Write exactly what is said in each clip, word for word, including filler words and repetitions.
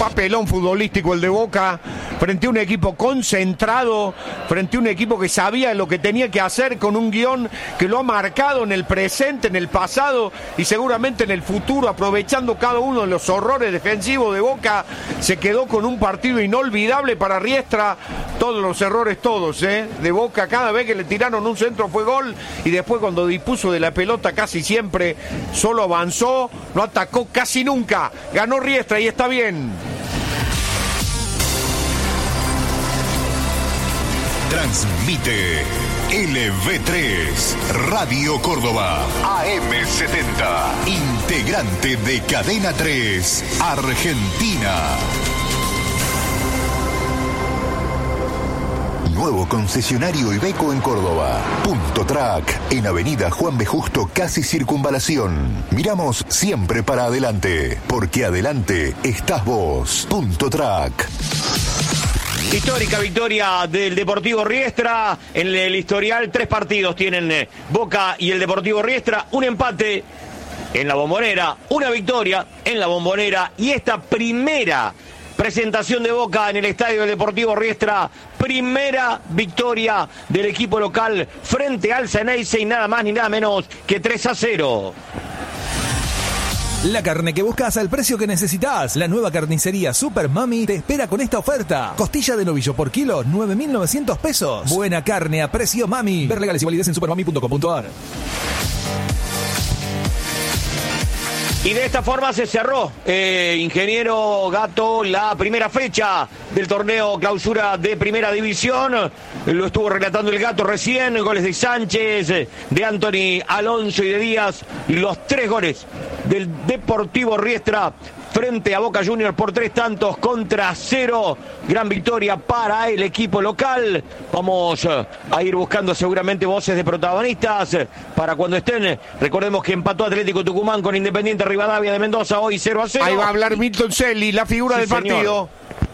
papelón futbolístico el de Boca, frente a un equipo concentrado, frente a un equipo que sabía lo que tenía que hacer, con un guión que lo ha marcado en el presente, en el pasado y seguramente en el futuro, aprovechando cada uno de los horrores defensivos de Boca. Se quedó con un partido inolvidable para Riestra. Todos los errores, todos, ¿eh? de Boca, cada vez que le tiraron un centro fue gol, y después cuando dispuso de la pelota casi siempre solo avanzó, no atacó casi nunca. Ganó Riestra y está bien. Transmite L V tres Radio Córdoba A M setenta, integrante de Cadena tres Argentina. Nuevo concesionario Iveco en Córdoba. Punto Track, en Avenida Juan B. Justo, casi Circunvalación. Miramos siempre para adelante, porque adelante estás vos. Punto Track. Histórica victoria del Deportivo Riestra. En el historial, tres partidos tienen Boca y el Deportivo Riestra. Un empate en la Bombonera, una victoria en la Bombonera, y esta primera presentación de Boca en el estadio del Deportivo Riestra, primera victoria del equipo local frente al Ceneice, y nada más ni nada menos que tres a cero. La carne que buscas al precio que necesitas. La nueva carnicería Super Mami te espera con esta oferta. Costilla de novillo por kilo, nueve mil novecientos pesos. Buena carne a precio Mami. Ver legales y validez en supermami punto com punto a r. Y de esta forma se cerró, eh, ingeniero Gato, la primera fecha del torneo clausura de Primera División. Lo estuvo relatando el Gato recién. Goles de Sánchez, de Anthony Alonso y de Díaz. Los tres goles del Deportivo Riestra frente a Boca Juniors por tres tantos contra cero. Gran victoria para el equipo local. Vamos a ir buscando seguramente voces de protagonistas para cuando estén. Recordemos que empató Atlético Tucumán con Independiente Rivadavia de Mendoza hoy cero a cero. Ahí va a hablar Milton Celli, la figura sí, del señor. partido.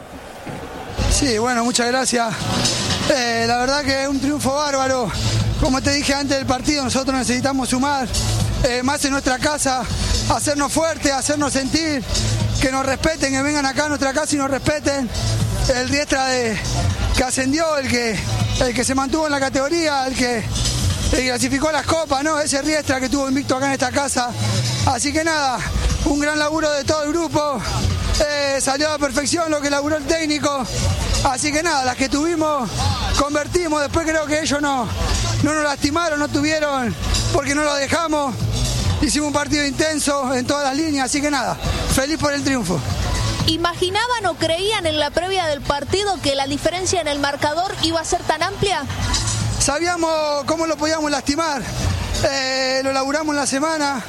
Sí, bueno, muchas gracias. Eh, la verdad que es un triunfo bárbaro. Como te dije antes del partido, nosotros necesitamos sumar, eh, más en nuestra casa, hacernos fuertes, hacernos sentir, que nos respeten, que vengan acá a nuestra casa y nos respeten. El Riestra de, que ascendió, el que, el que se mantuvo en la categoría, el que, el que clasificó las copas, ¿no? Ese Riestra que tuvo invicto acá en esta casa. Así que nada, un gran laburo de todo el grupo. Eh, salió a la perfección lo que laburó el técnico. Así que nada, las que tuvimos, convertimos. Después creo que ellos no, no nos lastimaron, no tuvieron, porque no lo dejamos. Hicimos un partido intenso en todas las líneas, así que nada, feliz por el triunfo. ¿Imaginaban o creían en la previa del partido que la diferencia en el marcador iba a ser tan amplia? Sabíamos cómo lo podíamos lastimar, eh, lo laburamos en la semana.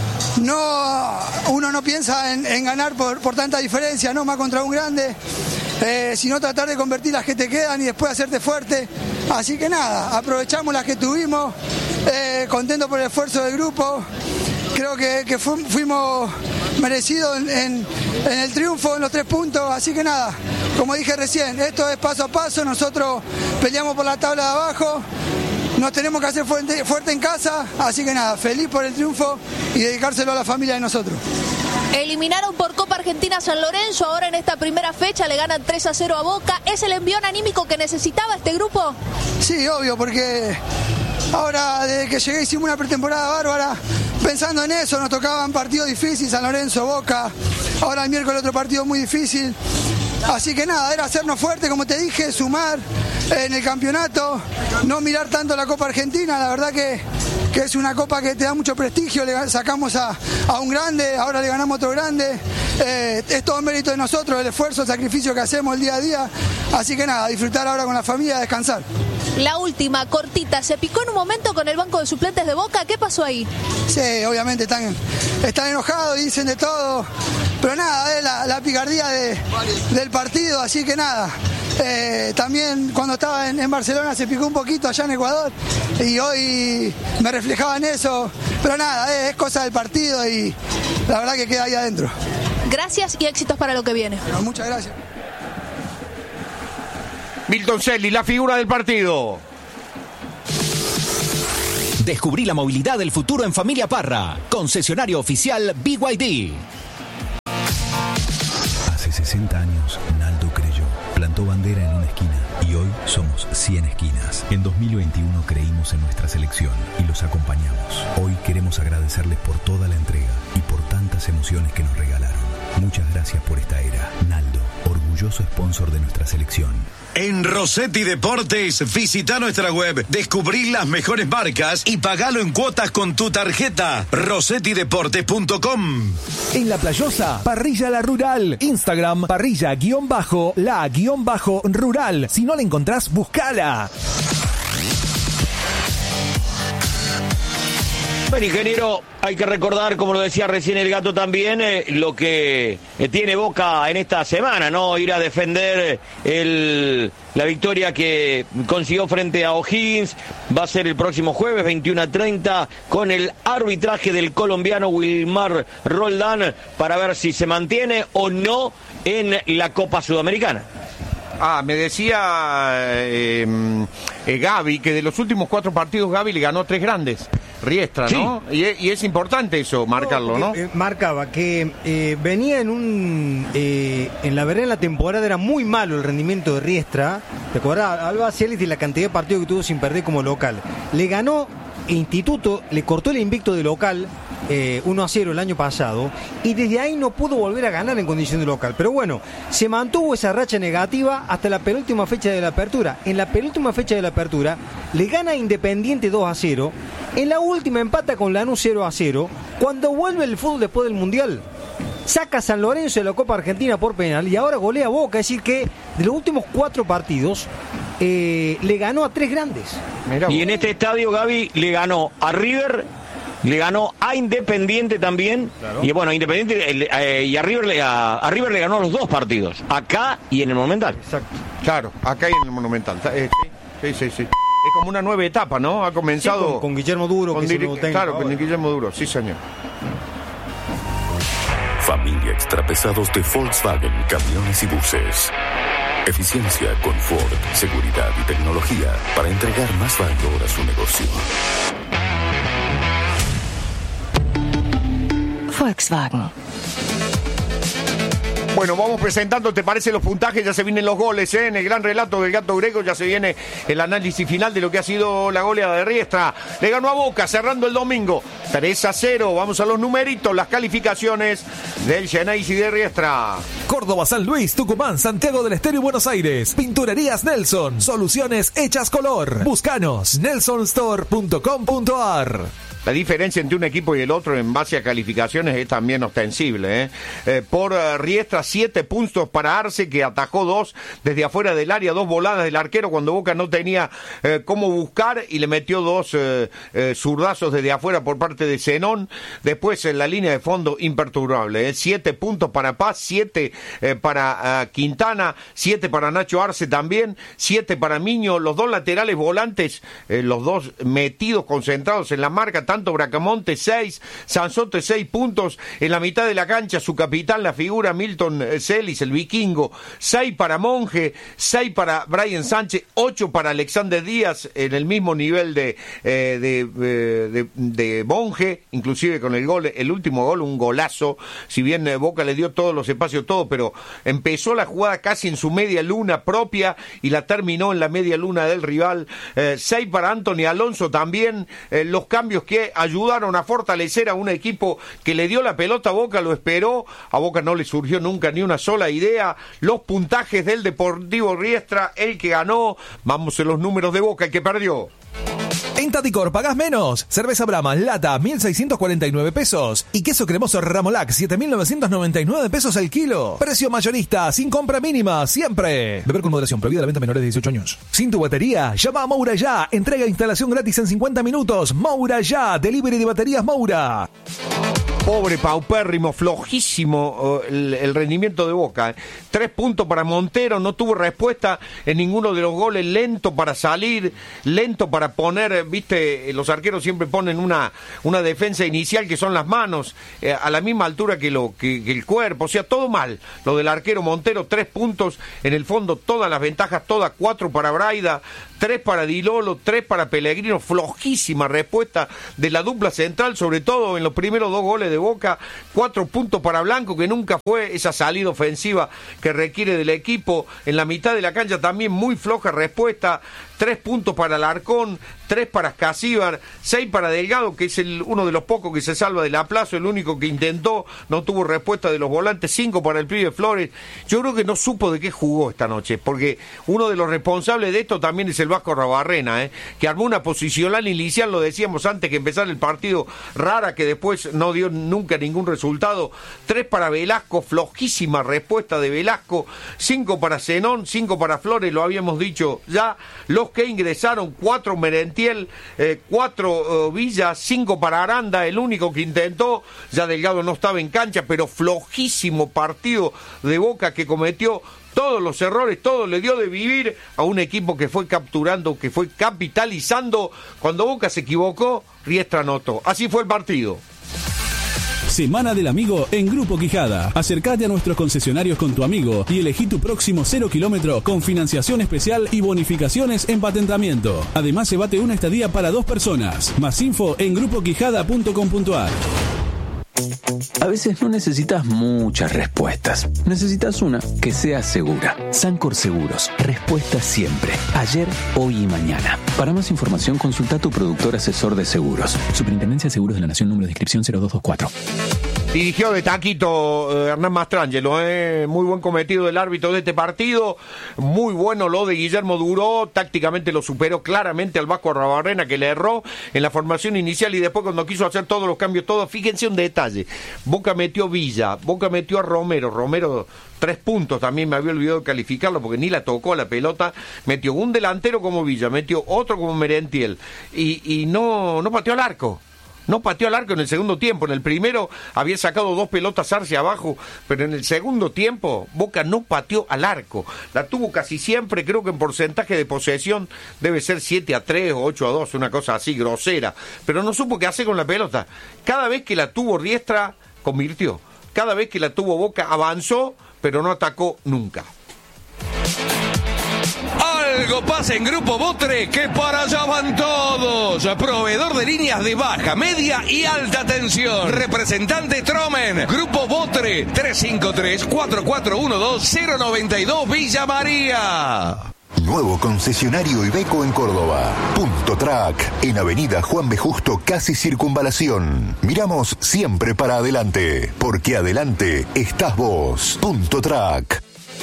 No, uno no piensa en, en ganar por, por tanta diferencia, no más contra un grande, eh, sino tratar de convertir las que te quedan y después hacerte fuerte. Así que nada, aprovechamos las que tuvimos, eh, contento por el esfuerzo del grupo. Creo que, que fu- fuimos merecidos en, en, en el triunfo, en los tres puntos. Así que nada, como dije recién, esto es paso a paso. Nosotros peleamos por la tabla de abajo. Nos tenemos que hacer fuerte, fuerte en casa. Así que nada, feliz por el triunfo y dedicárselo a la familia de nosotros. Eliminaron por Copa Argentina a San Lorenzo. Ahora en esta primera fecha le ganan tres a cero a Boca. ¿Es el envión anímico que necesitaba este grupo? Sí, obvio, porque ahora desde que llegué hicimos una pretemporada bárbara. Pensando en eso, nos tocaban partidos difíciles, San Lorenzo, Boca. Ahora el miércoles otro partido muy difícil. Así que nada, era hacernos fuerte, como te dije, sumar en el campeonato, no mirar tanto la Copa Argentina. La verdad que, que es una copa que te da mucho prestigio. Le sacamos a, a un grande, ahora le ganamos a otro grande. Eh, es todo mérito de nosotros, el esfuerzo, el sacrificio que hacemos el día a día. Así que nada, disfrutar ahora con la familia, descansar. La última, cortita, se picó en un momento con el banco de suplentes de Boca. ¿Qué pasó ahí? Sí, obviamente están, están enojados y dicen de todo. Pero nada, es la, la picardía de, del partido, así que nada. Eh, también cuando estaba en, en Barcelona se picó un poquito allá en Ecuador y hoy me reflejaba en eso. Pero nada, eh, es cosa del partido y la verdad que queda ahí adentro. Gracias y éxitos para lo que viene. Bueno, muchas gracias. Milton Celli, la figura del partido. Descubrí la movilidad del futuro en Familia Parra. Concesionario oficial B Y D. Hace sesenta años, Naldo creyó, plantó bandera en una esquina y hoy somos cien esquinas. En dos mil veintiuno creímos en nuestra selección y los acompañamos. Hoy queremos agradecerles por toda la entrega y por tantas emociones que nos regalaron. Muchas gracias por esta era. Naldo, orgulloso sponsor de nuestra selección. En Rossetti Deportes, visita nuestra web, descubrí las mejores marcas y pagalo en cuotas con tu tarjeta. rossetti deportes punto com. En La Playosa, Parrilla La Rural. Instagram, parrilla-la-rural. Si no la encontrás, buscala. Bueno, ingeniero, hay que recordar, como lo decía recién el Gato también, eh, lo que eh, tiene Boca en esta semana, ¿no? Ir a defender el, la victoria que consiguió frente a O'Higgins. Va a ser el próximo jueves, veintiuno a treinta, con el arbitraje del colombiano Wilmar Roldán, para ver si se mantiene o no en la Copa Sudamericana. Ah, me decía eh, eh, Gaby que de los últimos cuatro partidos Gaby le ganó tres grandes. Riestra, ¿no? Sí. Y, y es importante eso, marcarlo, ¿no? ¿no? Eh, marcaba que eh, venía en un... Eh, en la verdad, en la temporada era muy malo el rendimiento de Riestra. ¿Te acuerdas? Alba Celis y la cantidad de partidos que tuvo sin perder como local. Le ganó Instituto, le cortó el invicto de local, eh, uno a cero el año pasado, y desde ahí no pudo volver a ganar en condición de local. Pero bueno, se mantuvo esa racha negativa hasta la penúltima fecha de la apertura. En la penúltima fecha de la apertura le gana Independiente dos a cero. En la última empata con Lanús cero a cero. Cuando vuelve el fútbol después del Mundial, saca a San Lorenzo de la Copa Argentina por penal y ahora golea a Boca. Es decir que de los últimos cuatro partidos eh, le ganó a tres grandes. Y en este estadio, Gaby, le ganó a River, le ganó a Independiente también. Claro. Y bueno, a Independiente eh, y a River, le, a, a River le ganó los dos partidos, acá y en el Monumental. Exacto. Claro, acá y en el Monumental. Eh, sí, sí, sí. Es como una nueva etapa, ¿no? Ha comenzado... Sí, con, con Guillermo Duro. Con que dir... Claro, ahora. Con Guillermo Duro, sí, señor. Familia Extrapesados de Volkswagen, camiones y buses. Eficiencia, confort, seguridad y tecnología para entregar más valor a su negocio. Volkswagen. Bueno, vamos presentando, ¿te parece los puntajes? Ya se vienen los goles, ¿eh? En el gran relato del Gato Greco ya se viene el análisis final de lo que ha sido la goleada de Riestra. Le ganó a Boca cerrando el domingo tres a cero. Vamos a los numeritos, las calificaciones del Genesis de Riestra. Córdoba, San Luis, Tucumán, Santiago del Estero y Buenos Aires. Pinturerías Nelson. Soluciones hechas color. Búscanos nelson store punto com punto a r. La diferencia entre un equipo y el otro en base a calificaciones es también ostensible, ¿eh? Eh, por uh, Riestra, siete puntos para Arce, que atajó dos desde afuera del área, dos voladas del arquero cuando Boca no tenía eh, cómo buscar, y le metió dos eh, eh, zurdazos desde afuera por parte de Zenón. Después en la línea de fondo imperturbable, ¿eh? siete puntos para Paz, siete eh, para uh, Quintana, siete para Nacho Arce también, siete para Miño, los dos laterales volantes, eh, los dos metidos, concentrados en la marca, tanto Bracamonte seis, Sanzote seis puntos, en la mitad de la cancha su capitán, la figura Milton Celis, el vikingo, seis para Monje, seis para Brian Sánchez, ocho para Alexander Díaz, en el mismo nivel de, eh, de, de, de, de Monje, inclusive con el gol, el último gol, un golazo, si bien eh, Boca le dio todos los espacios, todo, pero empezó la jugada casi en su media luna propia y la terminó en la media luna del rival. eh, seis para Anthony Alonso también, eh, los cambios que ayudaron a fortalecer a un equipo que le dio la pelota a Boca, lo esperó, a Boca no le surgió nunca ni una sola idea. Los puntajes del Deportivo Riestra, el que ganó, vamos en los números de Boca, el que perdió. En Taticor pagás menos. Cerveza Brahma, lata, mil seiscientos cuarenta y nueve pesos. Y queso cremoso Ramolac, siete mil novecientos noventa y nueve pesos al kilo. Precio mayorista, sin compra mínima, siempre. Beber con moderación, prohibida la venta a menores de dieciocho años. Sin tu batería, llama a Moura Ya. Entrega e instalación gratis en cincuenta minutos. Moura Ya, delivery de baterías Moura. Pobre, paupérrimo, flojísimo uh, el, el rendimiento de Boca. ¿eh? Tres puntos para Montero, no tuvo respuesta en ninguno de los goles, lento para salir, lento para poner, viste, los arqueros siempre ponen una, una defensa inicial que son las manos, eh, a la misma altura que, lo, que, que el cuerpo, o sea, todo mal. Lo del arquero Montero, tres puntos, en el fondo todas las ventajas, todas cuatro para Braida, tres para Dilolo, tres para Pellegrino, flojísima respuesta de la dupla central, sobre todo en los primeros dos goles de de Boca, cuatro puntos para Blanco, que nunca fue esa salida ofensiva que requiere del equipo. En la mitad de la cancha también muy floja respuesta. Tres puntos para Alarcón, tres para Escasíbar, seis para Delgado, que es el, uno de los pocos que se salva del aplazo, el único que intentó, no tuvo respuesta de los volantes, cinco para el pibe Flores. Yo creo que no supo de qué jugó esta noche, porque uno de los responsables de esto también es el Vasco Arrobarrena, ¿eh? que armó una posicional inicial, lo decíamos antes que empezara el partido, rara, que después no dio nunca ningún resultado. Tres para Velasco, flojísima respuesta de Velasco, cinco para Zenón, cinco para Flores, lo habíamos dicho ya. Los que ingresaron, cuatro Merentiel, eh, cuatro uh, Villa, cinco para Aranda, el único que intentó. Ya Delgado no estaba en cancha, pero flojísimo partido de Boca, que cometió todos los errores, todo le dio de vivir a un equipo que fue capturando, que fue capitalizando. Cuando Boca se equivocó, Riestra anotó. Así fue el partido. Semana del Amigo en Grupo Quijada. Acércate a nuestros concesionarios con tu amigo y elegí tu próximo cero kilómetro con financiación especial y bonificaciones en patentamiento. Además, se bate una estadía para dos personas. Más info en grupo quijada punto com punto a r. A veces no necesitas muchas respuestas. Necesitas una que sea segura. Sancor Seguros. Respuesta siempre. Ayer, hoy y mañana. Para más información, consulta a tu productor asesor de seguros. Superintendencia de Seguros de la Nación, número de inscripción cero dos dos cuatro. Dirigió de taquito eh, Hernán Mastrangelo, eh, muy buen cometido del árbitro de este partido, muy bueno lo de Guillermo Duró, tácticamente lo superó claramente al Vasco Arrobarrena, que le erró en la formación inicial, y después cuando quiso hacer todos los cambios, todos, fíjense un detalle, Boca metió Villa, Boca metió a Romero, Romero tres puntos, también me había olvidado de calificarlo porque ni la tocó la pelota, metió un delantero como Villa, metió otro como Merentiel, y, y no, no pateó al arco. No pateó al arco en el segundo tiempo. En el primero había sacado dos pelotas hacia abajo, pero en el segundo tiempo Boca no pateó al arco. La tuvo casi siempre, creo que en porcentaje de posesión debe ser siete a tres o ocho a dos, una cosa así grosera. Pero no supo qué hacer con la pelota. Cada vez que la tuvo Riestra, convirtió. Cada vez que la tuvo Boca, avanzó, pero no atacó nunca. Algo pasa en Grupo Botre, que para allá van todos. Proveedor de líneas de baja, media y alta tensión. Representante Tromen. Grupo Botre, tres cinco tres, cuatro cuatro uno dos, cero nueve dos, Villa María. Nuevo concesionario Iveco en Córdoba. Punto Track, en Avenida Juan B. Justo, casi Circunvalación. Miramos siempre para adelante, porque adelante estás vos. Punto Track.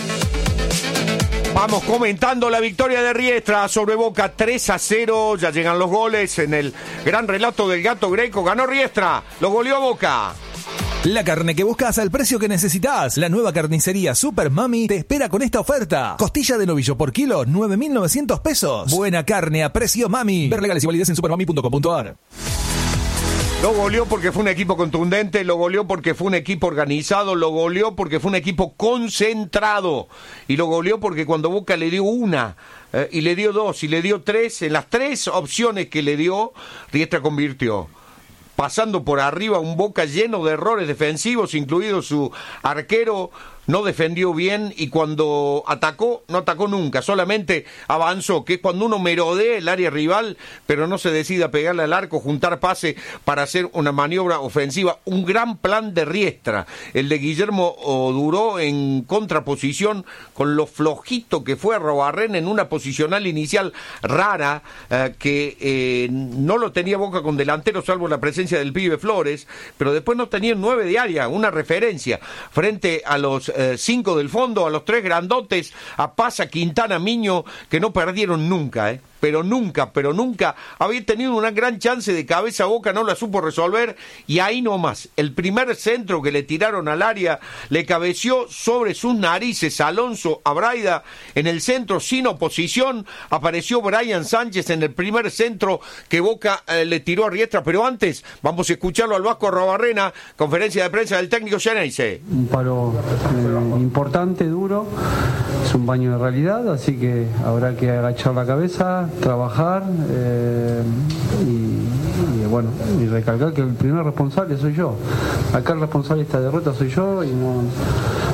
Vamos comentando la victoria de Riestra sobre Boca, tres a cero, ya llegan los goles en el gran relato del Gato Greco. Ganó Riestra, lo goleó Boca. La carne que buscas al precio que necesitas. La nueva carnicería Super Mami te espera con esta oferta. Costilla de novillo por kilo, nueve mil novecientos pesos. Buena carne a precio Mami. Ver legales y validez en supermami punto com punto a r. Lo goleó porque fue un equipo contundente, lo goleó porque fue un equipo organizado, lo goleó porque fue un equipo concentrado, y lo goleó porque cuando Boca le dio una, eh, y le dio dos, y le dio tres, en las tres opciones que le dio, Riestra convirtió. Pasando por arriba un Boca lleno de errores defensivos, incluido su arquero, no defendió bien, y cuando atacó, no atacó nunca, solamente avanzó, que es cuando uno merodea el área rival, pero no se decide a pegarle al arco, juntar pase para hacer una maniobra ofensiva. Un gran plan de Riestra, el de Guillermo Duró, en contraposición con lo flojito que fue Arrobarrena en una posicional inicial rara, eh, que eh, no lo tenía Boca con delantero, salvo la presencia del pibe Flores, pero después no tenía nueve de área, una referencia frente a los Eh, cinco del fondo, a los tres grandotes, a Pasa, Quintana, Miño, que no perdieron nunca, eh. pero nunca, pero nunca había tenido una gran chance de cabeza a Boca, no la supo resolver, y ahí nomás, el primer centro que le tiraron al área, le cabeció sobre sus narices Alonso a Braida, en el centro sin oposición, apareció Brian Sánchez en el primer centro que Boca eh, le tiró a Riestra, pero antes, vamos a escucharlo al Vasco Arrobarrena, conferencia de prensa del técnico Geneise. Un paro eh, importante, duro, es un baño de realidad, así que habrá que agachar la cabeza, trabajar eh, y, y bueno, y recalcar que el primer responsable soy yo. Acá el responsable de esta derrota soy yo, y no,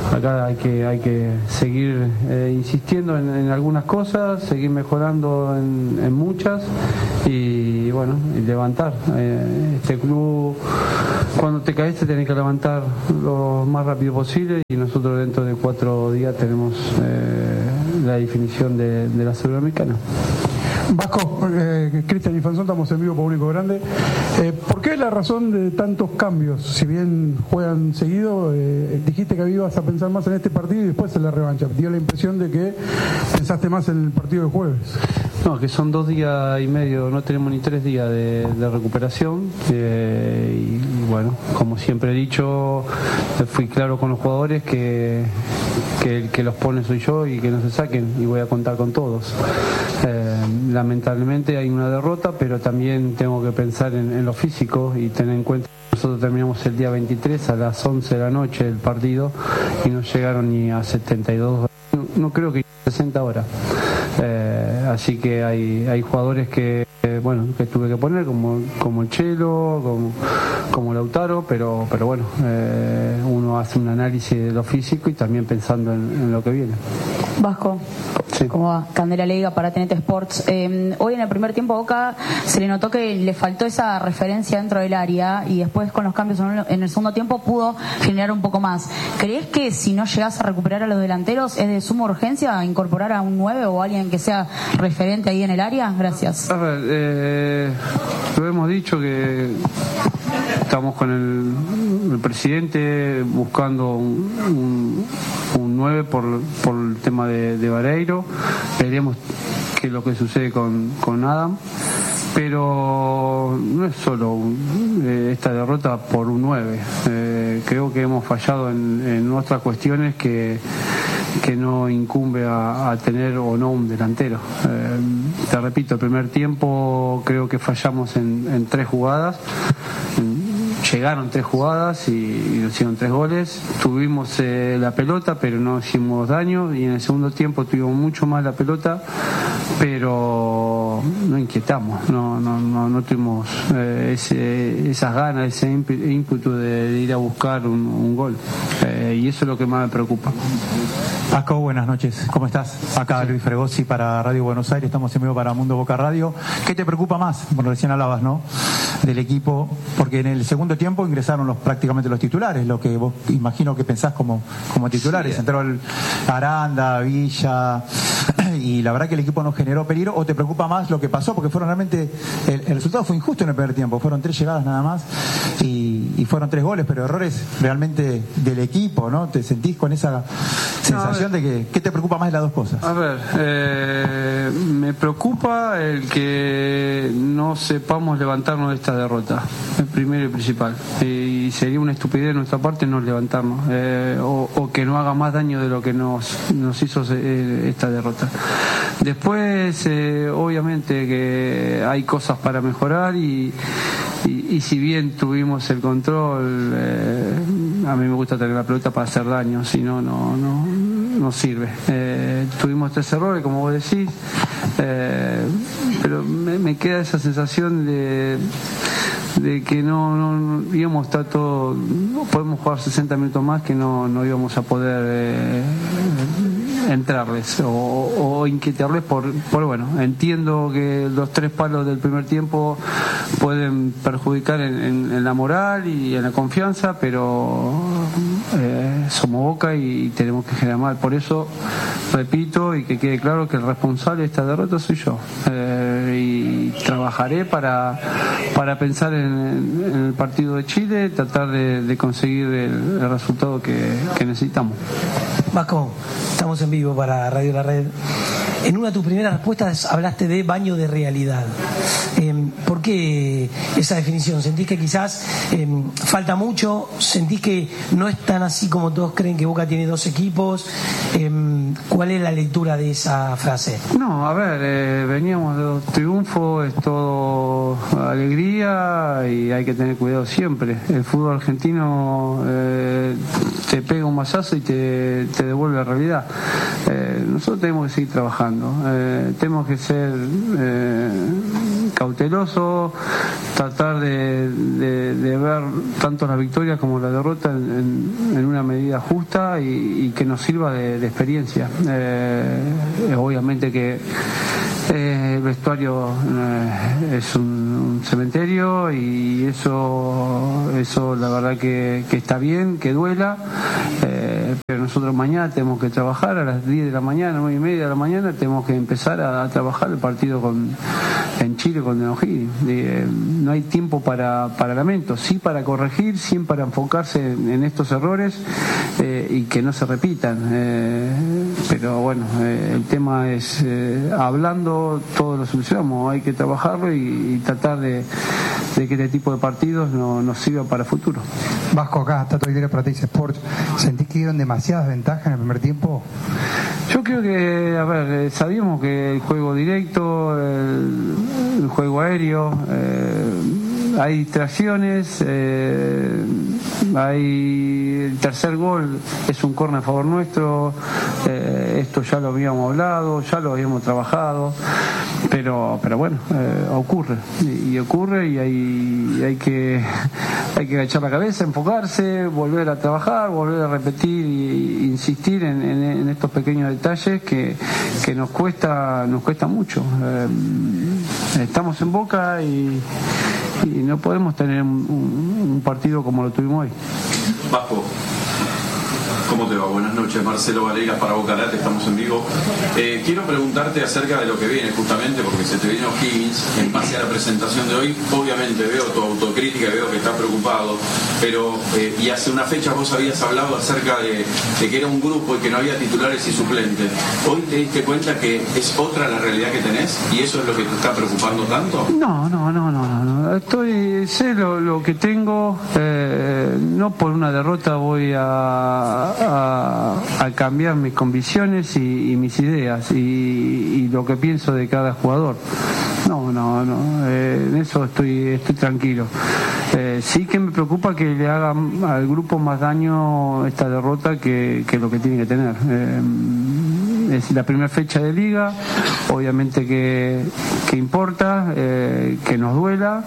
acá hay que hay que seguir eh, insistiendo en, en algunas cosas, seguir mejorando en, en muchas y bueno, y levantar. Eh, este club, cuando te caes te tenés que levantar lo más rápido posible y nosotros dentro de cuatro días tenemos eh, la definición de, de la Sudamericana. Vasco, eh, Cristian Infanzón, estamos en vivo por Único Grande. Eh, ¿Por qué la razón de tantos cambios? Si bien juegan seguido, eh, dijiste que ibas a pensar más en este partido y después en la revancha. Dio la impresión de que pensaste más en el partido de jueves. No, que son dos días y medio, no tenemos ni tres días de, de recuperación. Eh, y, y bueno, como siempre he dicho, fui claro con los jugadores que, que el que los pone soy yo y que no se saquen y voy a contar con todos. Eh, lamentablemente hay una derrota, pero también tengo que pensar en, en lo físico y tener en cuenta que nosotros terminamos el día veintitrés a las once de la noche el partido y no llegaron ni a setenta y dos, no, no creo que sesenta horas. Eh, así que hay, hay jugadores que eh, bueno que tuve que poner como como el Chelo, como, como Lautaro, pero pero bueno, eh, uno hace un análisis de lo físico y también pensando en, en lo que viene. Vasco, sí. ¿Cómo va? Candela Leiga para T N T Sports. Eh, hoy en el primer tiempo a Boca se le notó que le faltó esa referencia dentro del área y después con los cambios en el segundo tiempo pudo generar un poco más. ¿Crees que si no llegas a recuperar a los delanteros es de suma urgencia incorporar a un nueve o alguien que sea referente ahí en el área? Gracias. A ver, eh, lo hemos dicho que estamos con el, el presidente buscando un, un, un nueve por, por el tema de, de Vareiro. Veremos qué es lo que sucede con, con Adam, pero no es solo un, eh, esta derrota por un nueve. Eh, creo que hemos fallado en, en otras cuestiones que que no incumbe a, a tener o no un delantero. Eh, te repito, el primer tiempo creo que fallamos en, en tres jugadas. Llegaron tres jugadas y, y nos hicieron tres goles. Tuvimos eh, la pelota, pero no hicimos daño. Y en el segundo tiempo tuvimos mucho más la pelota, pero no inquietamos. No, no, no, no tuvimos eh, ese, esas ganas, ese ímpetu de, de ir a buscar un, un gol. Eh, y eso es lo que más me preocupa. Vasco, buenas noches. ¿Cómo estás? Acá Luis Fregosi para Radio Buenos Aires. Estamos en vivo para Mundo Boca Radio. ¿Qué te preocupa más? Bueno, recién hablabas, ¿no? Del equipo, porque en el segundo tiempo ingresaron los prácticamente los titulares, lo que vos imagino que pensás como, como titulares. Sí. Entró el Aranda, Villa, y la verdad que el equipo no generó peligro. ¿O te preocupa más lo que pasó? Porque fueron realmente, el, el resultado fue injusto en el primer tiempo. Fueron tres llegadas nada más y, y fueron tres goles, pero errores realmente del equipo, ¿no? ¿Te sentís con esa sensación de que, qué te preocupa más de las dos cosas? A ver, eh, me preocupa el que no sepamos levantarnos de esta derrota, el primero y principal, y sería una estupidez de nuestra parte no levantarnos, eh, o, o que no haga más daño de lo que nos, nos hizo eh, esta derrota. Después, eh, obviamente que hay cosas para mejorar y, y, y si bien tuvimos el control, eh, a mí me gusta tener la pelota para hacer daño, si no, no, no, no sirve. Eh, tuvimos tres errores, como vos decís, eh, pero me, me queda esa sensación de de que no, no íbamos a estar todo, no podemos jugar sesenta minutos más, que no, no íbamos a poder eh, entrarles o, o inquietarles por, por bueno, entiendo que los tres palos del primer tiempo pueden perjudicar en, en, en la moral y en la confianza, pero eh, somos Boca y tenemos que generar mal. Por eso repito y que quede claro que el responsable de esta derrota soy yo, eh, y trabajaré para para pensar en, en el partido de Chile, tratar de, de conseguir el, el resultado que, que necesitamos. Vasco, estamos en vivo para Radio La Red. En una de tus primeras respuestas hablaste de baño de realidad. Eh, ¿Por qué esa definición? ¿Sentís que quizás eh, falta mucho? ¿Sentís que no es tan así como todos creen, que Boca tiene dos equipos? Eh, ¿Cuál es la lectura de esa frase? No, a ver, eh, veníamos de dos triunfos, es todo alegría y hay que tener cuidado siempre. El fútbol argentino eh, te pega un mazazo y te, te devuelve la realidad. Eh, nosotros tenemos que seguir trabajando. jugando. Eh, tenemos que ser eh, cautelosos, tratar de, de, de ver tanto la victoria como la derrota en, en, en una medida justa y, y que nos sirva de, de experiencia. Eh, obviamente que eh, el vestuario eh, es un, un cementerio y eso, eso la verdad que, que está bien, que duela, eh, pero nosotros mañana tenemos que trabajar a las diez de la mañana, nueve y media de la mañana, tenemos que empezar a, a trabajar el partido con, en Chile con O'Higgins. Eh, no hay tiempo para, para lamentos, sí para corregir, sí para enfocarse en, en estos errores eh, y que no se repitan. Eh, pero bueno, eh, el tema es eh, hablando, todo lo solucionamos, hay que trabajarlo y, y tratar de, de que este tipo de partidos no, nos sirva para el futuro. Vasco, acá, Tato Aguilera para Teis Sports. ¿Sentís que dieron demasiadas ventajas en el primer tiempo? Yo creo que, a ver, sabíamos que el juego directo, el, el juego aéreo, eh, hay distracciones, eh, hay el tercer gol es un córner a favor nuestro, eh, esto ya lo habíamos hablado, ya lo habíamos trabajado, pero pero bueno, eh, ocurre y, y ocurre y hay, y hay que hay que agachar la cabeza, enfocarse, volver a trabajar, volver a repetir e insistir en, en, en estos pequeños detalles que, que nos cuesta nos cuesta mucho. Eh, estamos en Boca y y no podemos tener un, un, un partido como lo tuvimos hoy. Vasco, ¿cómo te va? Buenas noches, Marcelo Valegas para Boca Late, estamos en vivo. Eh, quiero preguntarte acerca de lo que viene, justamente porque se te viene O'Higgins en base a la presentación de hoy. Obviamente veo tu autocrítica y veo que estás preocupado, pero eh, y hace una fecha vos habías hablado acerca de, de que era un grupo y que no había titulares y suplentes. ¿Hoy te diste cuenta que es otra la realidad que tenés y eso es lo que te está preocupando tanto? No, no, no, no, no, no. Estoy, sé lo, lo que tengo, eh, no por una derrota voy a A, a cambiar mis convicciones y, y mis ideas y, y lo que pienso de cada jugador. No, no, no, eh, en eso estoy, estoy tranquilo. Eh, sí que me preocupa que le haga al grupo más daño esta derrota que, que lo que tiene que tener. Eh, es la primera fecha de liga, obviamente que, que importa, eh, que nos duela,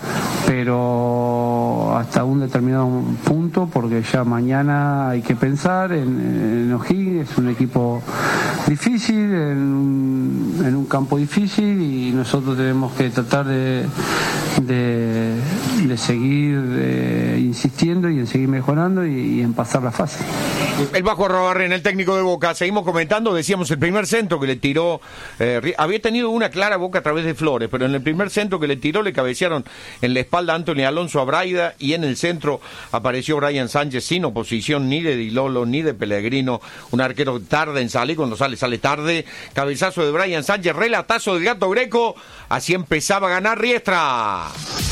pero hasta un determinado punto, porque ya mañana hay que pensar en, en O'Higgins, es un equipo difícil, en, en un campo difícil y nosotros tenemos que tratar de, de, de seguir de, insistiendo y en seguir mejorando y, y en pasar la fase. El Vasco Arrobarren, el técnico de Boca, seguimos comentando, decíamos el primer centro que le tiró, eh, había tenido una clara Boca a través de Flores, pero en el primer centro que le tiró le cabecearon en la espalda Anthony Alonso a Braida y en el centro apareció Brian Sánchez sin oposición ni de Di Lolo ni de Pellegrino, un arquero tarde en salir, cuando sale, sale tarde, cabezazo de Brian Sánchez, relatazo del Gato Greco, así empezaba a ganar Riestra.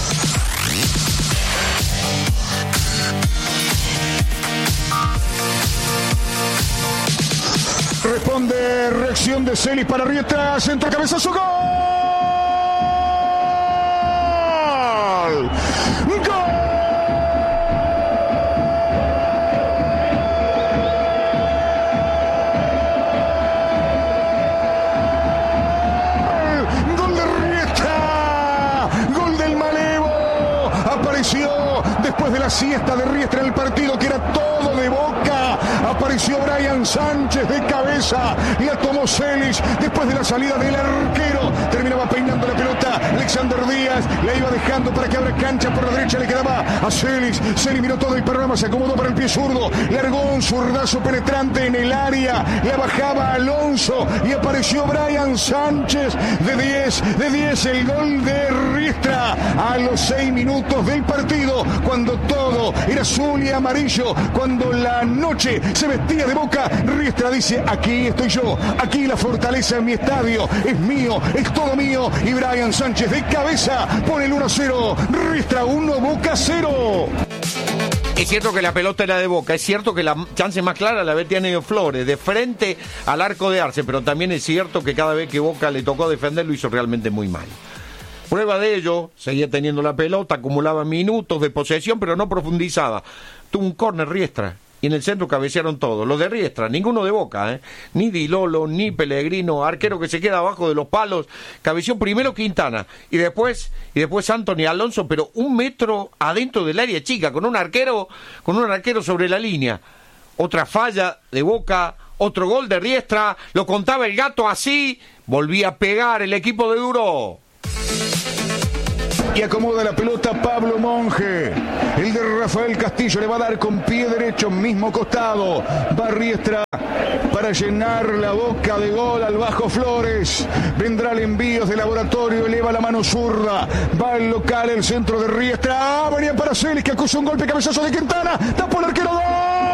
Responde, reacción de Celis para Riestra, centro, cabezazo, gol. ¡Gol! Gol de Riestra, gol del Malevo. Apareció después de la siesta de Riestra en el partido que era todo de Boca. Apareció Brian Sánchez de cabeza, la tomó Celis después de la salida del arquero, terminaba peinando la pelota Alexander Díaz, la iba dejando para que abra cancha por la derecha, le quedaba a Celis, Celis miró todo el panorama, se acomodó para el pie zurdo, largó un zurdazo penetrante en el área, la bajaba Alonso y apareció Brian Sánchez de diez, de diez el gol de Riestra a los seis minutos del partido, cuando todo era azul y amarillo, cuando la noche se vestía de Boca, Riestra dice, aquí estoy yo, aquí la fortaleza en mi estadio, es mío, es todo mío, y Brian Sánchez de cabeza pone el uno a cero, Riestra uno, Boca cero. Es cierto que la pelota era de Boca, es cierto que la chance más clara la había tenido Flores, de frente al arco de Arce, pero también es cierto que cada vez que Boca le tocó defender lo hizo realmente muy mal. Prueba de ello, seguía teniendo la pelota, acumulaba minutos de posesión, pero no profundizaba. Tuvo un córner Riestra, y en el centro cabecearon todos, los de Riestra, ninguno de Boca, ¿eh? Ni Di Lolo, ni Pellegrino, arquero que se queda abajo de los palos, cabeció primero Quintana, y después, y después Anthony Alonso, pero un metro adentro del área chica, con un arquero, con un arquero sobre la línea. Otra falla de Boca, otro gol de Riestra, lo contaba el Gato así, volvía a pegar el equipo de Duro. Y acomoda la pelota Pablo Monge. El de Rafael Castillo le va a dar con pie derecho, mismo costado. Va Riestra para llenar la boca de gol al Bajo Flores. Vendrá el envío de Laboratorio, eleva la mano zurda. Va el local, el centro de Riestra. Ah, venía para Celis, que acusa un golpe cabezazo de Quintana. Tapó el arquero, gol.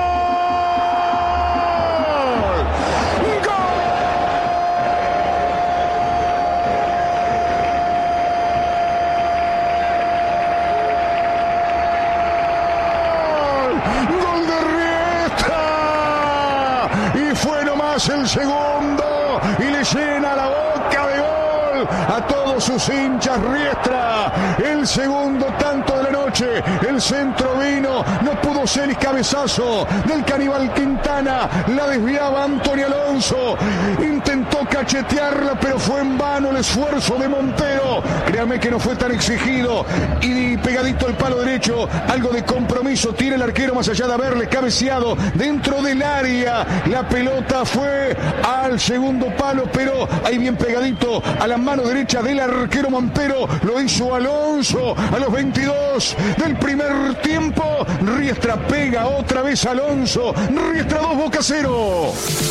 El segundo y le llena la boca de gol a todos sus hinchas Riestra. El segundo tanto de la noche, el centro vino, no pudo ser el cabezazo del Caníbal Quintana, la desviaba Antonio Alonso, intentó cachetearla pero fue en vano el esfuerzo de Montero. Créame que no fue tan exigido y pegadito al palo derecho, algo de compromiso tiene el arquero más allá de haberle cabeceado dentro del área. La pelota fue al segundo palo, pero ahí bien pegadito a la mano derecha del arquero Montero, lo hizo Alonso a los veintidós del primer tiempo. Riestra pega otra vez a Alonso, Riestra dos, Boca cero.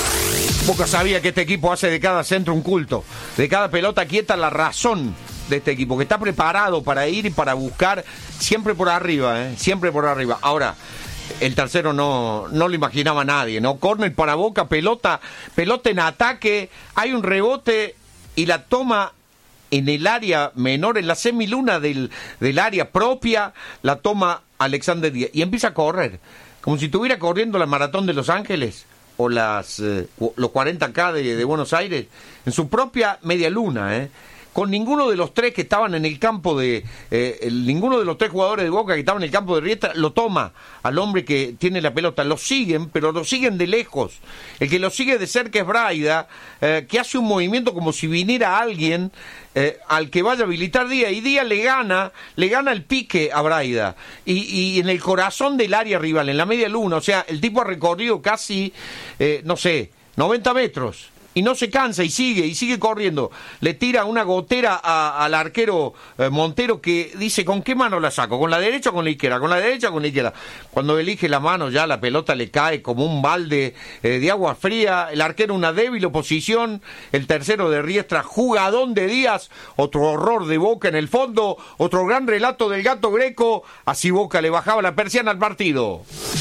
Boca sabía que este equipo hace de cada centro un culto, de cada pelota quieta la razón de este equipo, que está preparado para ir y para buscar siempre por arriba, ¿eh? Siempre por arriba. Ahora, el tercero no, no lo imaginaba nadie, ¿no? Córner para Boca, pelota, pelota en ataque, hay un rebote y la toma en el área menor, en la semiluna del, del área propia, la toma Alexander Díaz y empieza a correr, como si estuviera corriendo la maratón de Los Ángeles o las eh, los cuarenta K de, de Buenos Aires, en su propia media luna, ¿eh? Con ninguno de los tres que estaban en el campo de... Eh, el, ninguno de los tres jugadores de Boca que estaban en el campo de Riestra lo toma al hombre que tiene la pelota. Lo siguen, pero lo siguen de lejos. El que lo sigue de cerca es Braida, eh, que hace un movimiento como si viniera alguien eh, al que vaya a habilitar Díaz. Y Díaz le gana, le gana el pique a Braida. Y, y en el corazón del área rival, en la media luna. O sea, el tipo ha recorrido casi, eh, no sé, noventa metros. Y no se cansa y sigue, y sigue corriendo. Le tira una gotera a, al arquero eh, Montero, que dice, ¿con qué mano la saco? ¿Con la derecha o con la izquierda? ¿Con la derecha o con la izquierda? Cuando elige la mano ya la pelota le cae como un balde eh, de agua fría. El arquero una débil oposición. El tercero de Riestra, jugadón de Díaz. Otro horror de Boca en el fondo. Otro gran relato del Gato Greco. Así Boca le bajaba la persiana al partido.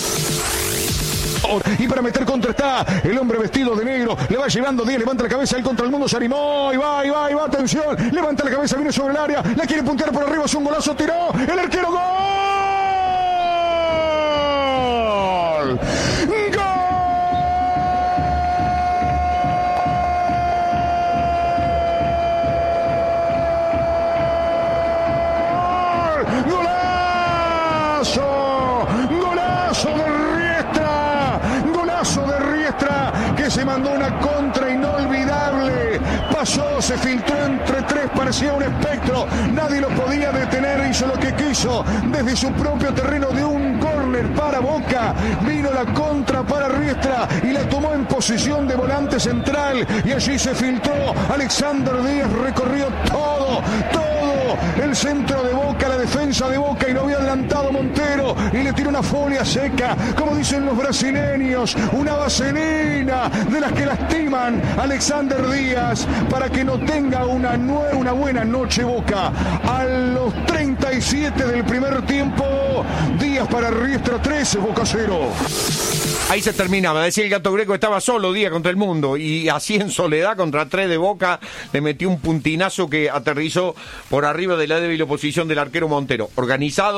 Y para meter contra está el hombre vestido de negro, le va llevando Díaz, levanta la cabeza, él contra el mundo se animó, y va, y va, y va, atención, levanta la cabeza, viene sobre el área, la quiere puntear por arriba, es un golazo, tiró, el arquero, gol, gol. Se mandó una contra inolvidable, pasó, se filtró entre tres, parecía un espectro, nadie lo podía detener, hizo lo que quiso, desde su propio terreno de un córner para Boca, vino la contra para Riestra y la tomó en posición de volante central y allí se filtró, Alexander Díaz recorrió todo, todo, el centro de Boca, la defensa de Boca y lo había adelantado Montero y le tiró una folia seca, como dicen los brasileños, una vaselina de las que lastiman a Alexander Díaz para que no tenga una, nueva, una buena noche Boca. A los treinta y siete del primer tiempo, Díaz para Riestra trece, Boca cero. Ahí se terminaba, decía el Gato Greco, estaba solo Díaz contra el mundo y así en soledad contra tres de Boca le metió un puntinazo que aterrizó por arriba de la débil oposición del arquero Montero. Organizado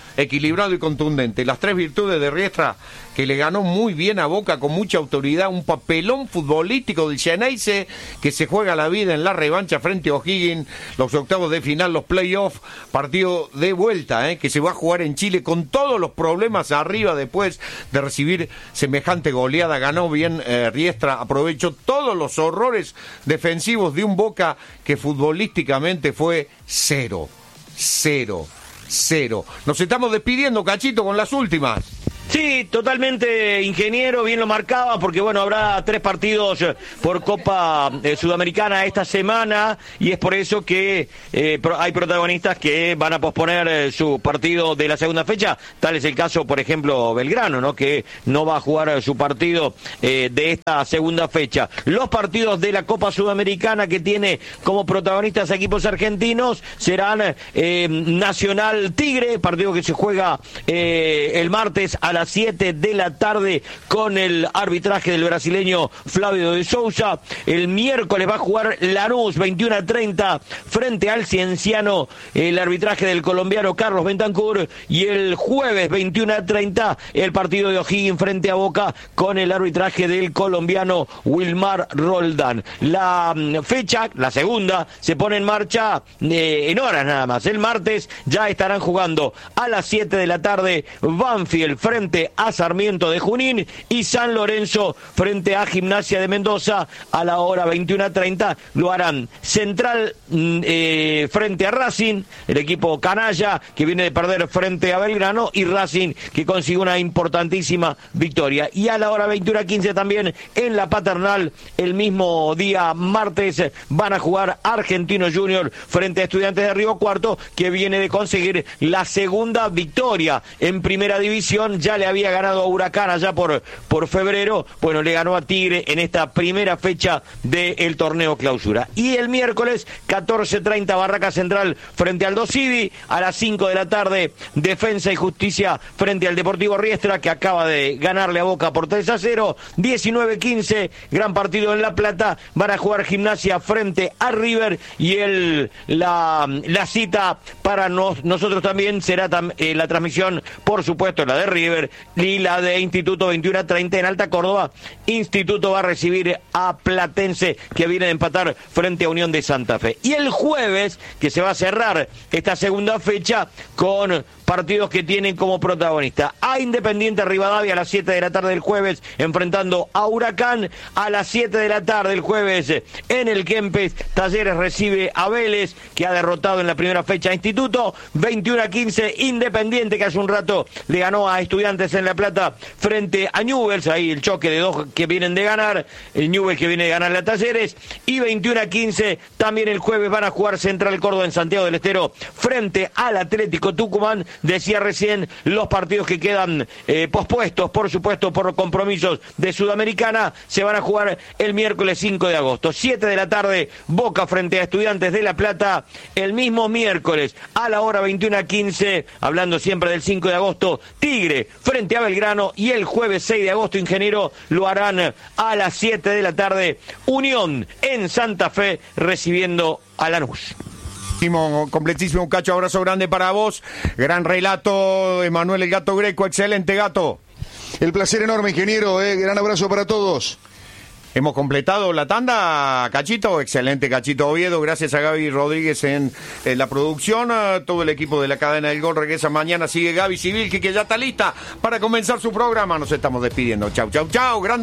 equilibrado y contundente. Las tres virtudes de Riestra, que le ganó muy bien a Boca con mucha autoridad, un papelón futbolístico del Xeneize, que se juega la vida en la revancha frente a O'Higgins, los octavos de final, los playoffs, partido de vuelta, ¿eh? que se va a jugar en Chile con todos los problemas arriba después de recibir semejante goleada. Ganó bien eh, Riestra, aprovechó todos los horrores defensivos de un Boca que futbolísticamente fue cero, cero, cero. Nos estamos despidiendo, Cachito, con las últimas. Sí, totalmente, ingeniero, bien lo marcaba, porque bueno, habrá tres partidos por Copa eh, Sudamericana esta semana, y es por eso que eh, pro, hay protagonistas que van a posponer eh, su partido de la segunda fecha. Tal es el caso, por ejemplo, Belgrano, ¿no? Que no va a jugar su partido eh, de esta segunda fecha. Los partidos de la Copa Sudamericana que tiene como protagonistas equipos argentinos serán eh, Nacional Tigre, partido que se juega eh, el martes a la las siete de la tarde con el arbitraje del brasileño Flávio de Sousa. El miércoles va a jugar Lanús veintiuno a treinta frente al Cienciano, el arbitraje del colombiano Carlos Bentancur, y el jueves veintiuno a treinta el partido de O'Higgins frente a Boca con el arbitraje del colombiano Wilmar Roldán. La fecha, la segunda, se pone en marcha eh, en horas nada más. El martes ya estarán jugando a las siete de la tarde Banfield frente a Sarmiento de Junín y San Lorenzo frente a Gimnasia de Mendoza. A la hora veintiuno a treinta lo harán Central eh, frente a Racing, el equipo canalla que viene de perder frente a Belgrano, y Racing que consigue una importantísima victoria. Y a la hora veintiuno a quince también en la Paternal, el mismo día martes, van a jugar Argentino Junior frente a Estudiantes de Río Cuarto, que viene de conseguir la segunda victoria en primera división. Ya le había ganado a Huracán allá por, por febrero, bueno, le ganó a Tigre en esta primera fecha del torneo clausura. Y el miércoles, catorce treinta, Barraca Central frente al Dosivi, a las cinco de la tarde, Defensa y Justicia frente al Deportivo Riestra, que acaba de ganarle a Boca por tres a cero, diecinueve quince, gran partido en La Plata, van a jugar Gimnasia frente a River, y el, la, la cita para nos, nosotros también será tam, eh, la transmisión, por supuesto, la de River, y la de Instituto veintiuno a treinta en Alta Córdoba. Instituto va a recibir a Platense, que viene de empatar frente a Unión de Santa Fe. Y el jueves, que se va a cerrar esta segunda fecha con partidos que tienen como protagonista a Independiente Rivadavia a las siete de la tarde del jueves, enfrentando a Huracán. A las siete de la tarde el jueves en el Kempes, Talleres recibe a Vélez, que ha derrotado en la primera fecha a Instituto. veintiuno a quince, Independiente, que hace un rato le ganó a Estudiantes en La Plata frente a Newell's, ahí el choque de dos que vienen de ganar, el Newell's que viene de ganar a Talleres. Y veintiuno a quince también el jueves van a jugar Central Córdoba en Santiago del Estero frente al Atlético Tucumán. Decía recién los partidos que quedan eh, pospuestos, por supuesto, por compromisos de Sudamericana, se van a jugar el miércoles cinco de agosto. siete de la tarde, Boca frente a Estudiantes de La Plata. El mismo miércoles, a la hora veintiuno a quince, hablando siempre del cinco de agosto, Tigre frente a Belgrano. Y el jueves seis de agosto, ingeniero, lo harán a las siete de la tarde, Unión en Santa Fe recibiendo a Lanús. Completísimo, un cacho, abrazo grande para vos. Gran relato, Emanuel el Gato Greco, excelente, Gato. El placer enorme, ingeniero, eh. Gran abrazo para todos. Hemos completado la tanda, Cachito, excelente, Cachito Oviedo, gracias a Gaby Rodríguez en, en la producción, a todo el equipo de la cadena del Gol regresa mañana, sigue Gaby Civil, que, que ya está lista para comenzar su programa, nos estamos despidiendo, chau, chau, chau, grande.